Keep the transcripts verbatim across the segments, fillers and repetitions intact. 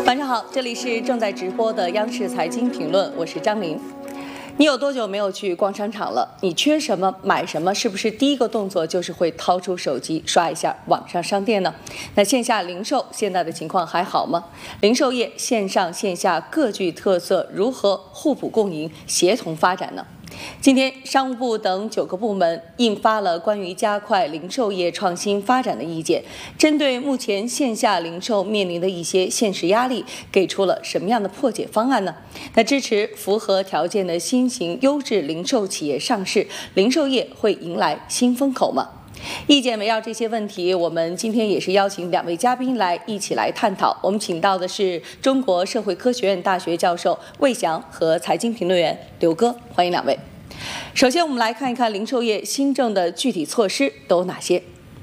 晚上好，这里是正在直播的央视财经评论，我是张琳。你有多久没有去逛商场了？你缺什么买什么？是不是第一个动作就是会掏出手机刷一下网上商店呢？那线下零售现在的情况还好吗？零售业线上线下各具特色，如何互补共赢、协同发展呢？今天，商务部等九个部门印发了关于加快零售业创新发展的意见，针对目前线下零售面临的一些现实压力，给出了什么样的破解方案呢？那支持符合条件的新型优质零售企业上市，零售业会迎来新风口吗？意见围绕这些问题，我们今天也是邀请两位嘉宾来一起来探讨。我们请到的是中国社会科学院大学教授魏翔和财经评论员刘哥，欢迎两位。首先，我们来看一看零售业新政的具体措施都有哪些。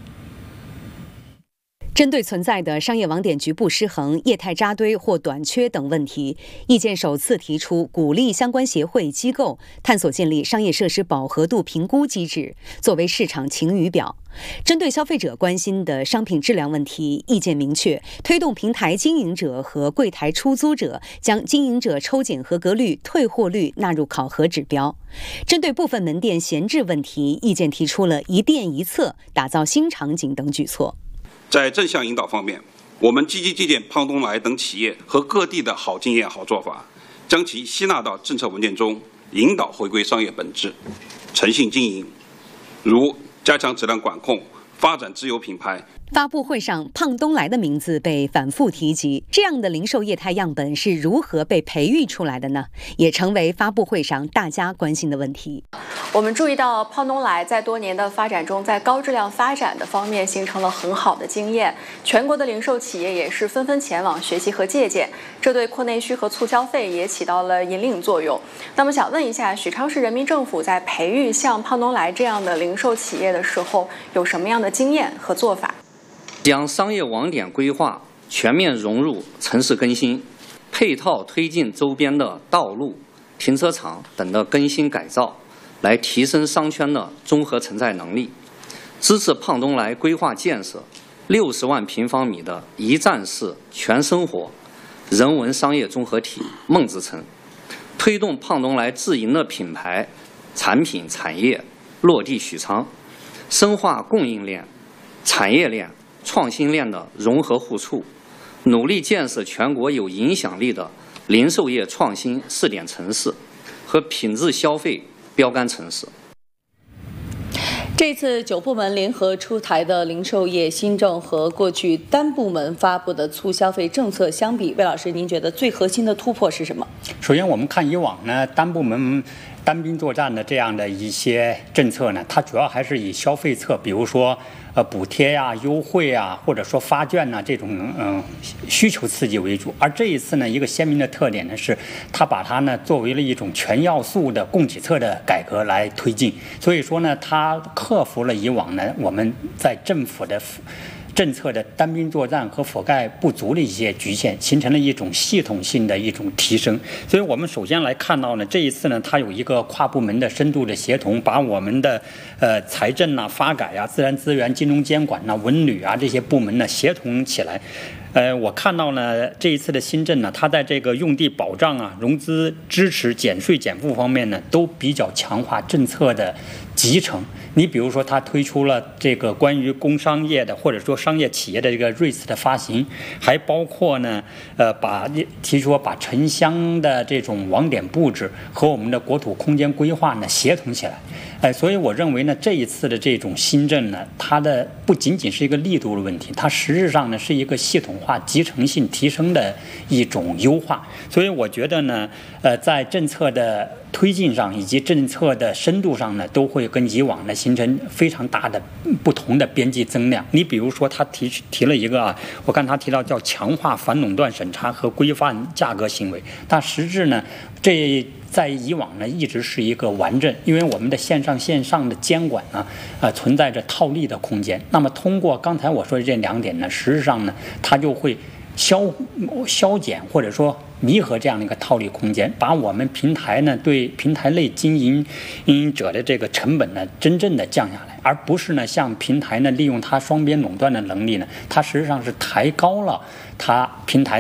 针对存在的商业网点局部失衡、业态扎堆或短缺等问题，意见首次提出鼓励相关协会机构探索建立商业设施饱和度评估机制，作为市场晴雨表。针对消费者关心的商品质量问题，意见明确推动平台经营者和柜台出租者将经营者抽检合格率、退货率纳入考核指标。针对部分门店闲置问题，意见提出了一店一策、打造新场景等举措。 在正向引导方面，我们积极借鉴胖东来等企业和各地的好经验、好做法，将其吸纳到政策文件中，引导回归商业本质，诚信经营，如加强质量管控、发展自有品牌。 发布会上，胖东来的名字被反复提及，这样的零售业态样本是如何被培育出来的呢？也成为发布会上大家关心的问题。 我们注意到胖东来在多年的发展中，在高质量发展的方面形成了很好的经验，全国的零售企业也是纷纷前往学习和借鉴，这对扩内需和促消费也起到了引领作用。那么想问一下，许昌市人民政府在培育像胖东来这样的零售企业的时候，有什么样的经验和做法？ 将商业网点规划全面融入城市更新，配套推进周边的道路、停车场等的更新改造，来提升商圈的综合承载能力，支持胖东来规划建设六十万平方米的一站式全生活人文商业综合体梦之城，推动胖东来自营的品牌、产品、产业落地许昌，深化供应链、产业链、创新链的融合互促，努力建设全国有影响力的零售业创新试点城市和品质消费标杆城市。 这次九部门联合出台的零售业新政和过去单部门发布的促消费政策相比，魏老师，您觉得最核心的突破是什么？ 首先，我们看以往呢，单部门单兵作战的这样的一些政策呢，它主要还是以消费侧，比如说呃补贴呀、优惠啊，或者说发券呐、这种嗯、呃、需求刺激为主。而这一次呢，一个鲜明的特点呢是，它把它呢作为了一种全要素的供给侧的改革来推进。所以说呢，它克服了以往呢我们在政府的政策的单兵作战和覆盖不足的一些局限，形成了一种系统性的一种提升。所以我们首先来看到呢，这一次呢，它有一个跨部门的深度的协同，把我们的呃财政啊、发改啊、自然资源、金融监管啊、文旅啊这些部门呢协同起来。呃，我看到呢，这一次的新政呢，它在这个用地保障啊、融资支持、减税减负方面呢，都比较强化政策的集成。你比如说，它推出了这个关于工商业的或者说商业企业的这个 R E I T 的发行，还包括呢，呃，把提出把城乡的这种网点布置和我们的国土空间规划呢协同起来。哎，所以我认为呢，这一次的这种新政呢，它的不仅仅是一个力度的问题，它实质上呢是一个系统化、集成性提升的一种优化。所以我觉得呢，呃，在政策的推进上以及政策的深度上呢，都会跟以往呢形成非常大的不同的边际增量。你比如说，他提提了一个啊，我看他提到叫强化反垄断审查和规范价格行为，但实质呢，这在以往呢一直是一个顽症，因为我们的线上线上的监管呢，呃，存在着套利的空间。那么通过刚才我说的这两点呢，实质上呢，它就会消消减或者说弥合这样的一个套利空间，把我们平台呢对平台类经营经营者的这个成本呢真正的降下来，而不是呢像平台呢利用它双边垄断的能力呢，它实际上是抬高了它平台类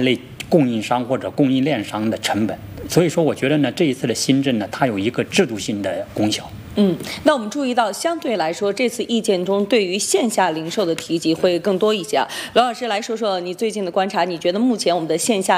供应商或者供应链商的成本。所以说，我觉得呢，这一次的新政呢，它有一个制度性的功效。 嗯，那我们注意到，相对来说，这次意见中对于线下零售的提及会更多一些啊。罗老师来说说你最近的观察，你觉得目前我们的线下